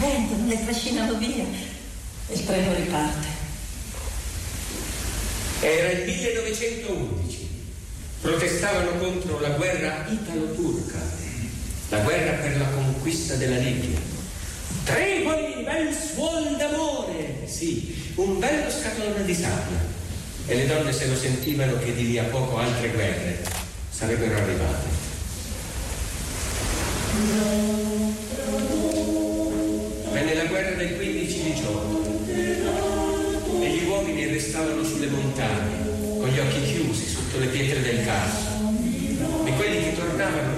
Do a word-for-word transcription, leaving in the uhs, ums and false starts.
prendono, le trascinano via e il treno riparte. Era il millenovecentoundici. Protestavano contro la guerra italo-turca, la guerra per la conquista della Libia. Tripoli, bel suon d'amore! Sì, un bello scatolone di sabbia. E le donne se lo sentivano che di lì a poco altre guerre sarebbero arrivate. Venne la guerra del quindici diciotto e gli uomini restavano sulle montagne con gli occhi chiusi sotto le pietre del Carso, e quelli che tornavano